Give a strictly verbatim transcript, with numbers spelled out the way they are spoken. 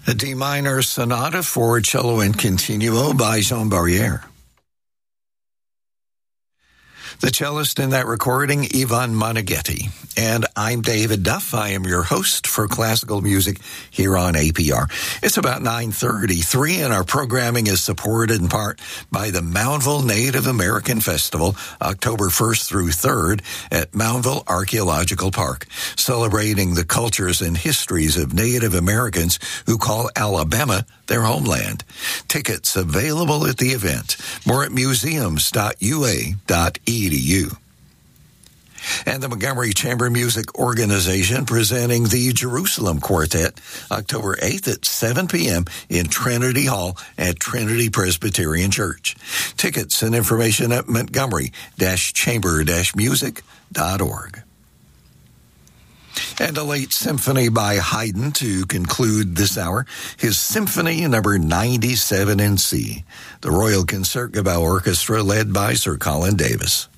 A D minor sonata for cello and continuo by Jean Barrière. The cellist in that recording, Ivan Moneghetti. And I'm David Duff. I am your host for classical music here on A P R. It's about nine thirty-three, and our programming is supported in part by the Moundville Native American Festival, October first through third at Moundville Archaeological Park, celebrating the cultures and histories of Native Americans who call Alabama their homeland. Tickets available at the event. More at museums dot u a dot e d u. And the Montgomery Chamber Music Organization presenting the Jerusalem Quartet, October eighth at seven p.m. in Trinity Hall at Trinity Presbyterian Church. Tickets and information at montgomery chamber music dot org. And a late symphony by Haydn to conclude this hour, his Symphony number ninety-seven in C, the Royal Concertgebouw Orchestra led by Sir Colin Davis.